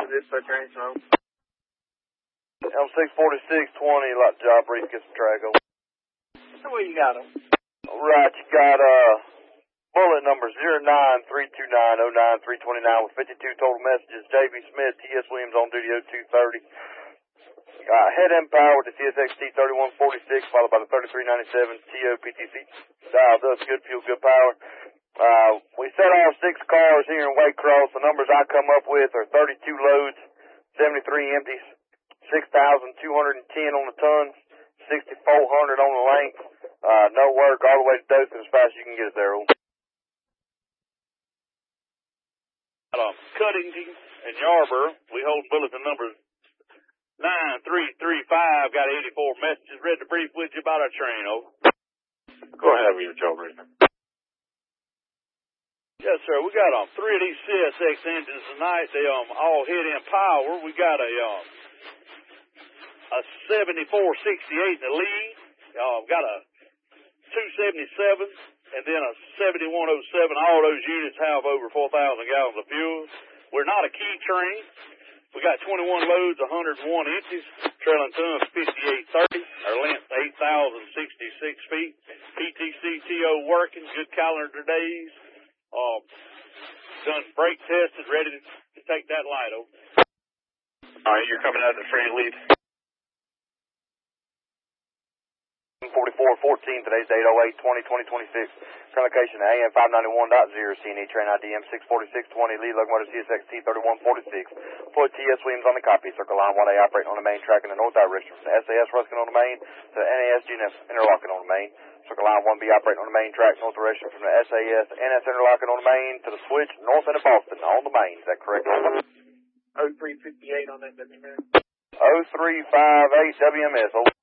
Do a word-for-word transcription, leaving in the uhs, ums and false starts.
this for train smoke. M six forty-six twenty, lot job, Reese, get some track over. So where you got them? Right, you got, uh, bullet number zero nine three two nine oh nine three two nine with fifty-two total messages. J B Smith, T S Williams on duty oh two thirty. Uh, head end power with the C S X T thirty-one forty-six, followed by the thirty-three ninety-seven T O P T C. Dialed up, good fuel, good power. Uh, we set off six cars here in Waycross. The numbers I come up with are thirty-two loads, seventy-three empties, six thousand two hundred ten on the tons, sixty-four hundred on the length. Uh, no work all the way to Dothan as fast as you can get it there. Um, Cuttington and Yarborough, we hold bulletin number nine three three five, got eighty-four messages, ready to brief with you about our train, over. Go ahead with your job, Reese. Yes, sir, we got um three of these C S X engines tonight. They um all hit in power. We got a um a seventy-four sixty-eight in the lead. Uh, got a two seventy-seven and then a seventy-one oh seven. All those units have over four thousand gallons of fuel. We're not a key train. We got twenty-one loads, one hundred one empties, trailing tons fifty-eight thirty. Our length eight thousand sixty-six feet. P T C T O working, good calendar days. Um, done brake tested, ready to, to take that light over. All right, you're coming out of the train lead. forty-four fourteen, today's date oh eight twenty twenty twenty-six. Current location A M five ninety-one point zero, C N E train I D M six forty-six twenty, lead locomotive C S X T thirty-one forty-six. Floyd T S Williams on the copy, circle line one A operating on the main track in the north direction from the S A S Ruskin on the main to the N A S G N S interlocking on the main. Circle line one B operating on the main track north direction from the S A S N S interlocking on the main to the switch north end of Boston on the main. Is that correct? oh three fifty-eight on that W M S. oh three five eight W M S.